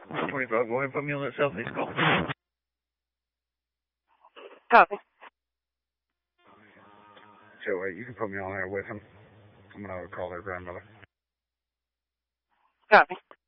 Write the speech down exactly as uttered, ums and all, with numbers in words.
twenty-five, go ahead and put me on that southeast call. Copy. Joey, you can put me on there with him. I'm going to call their grandmother. Copy.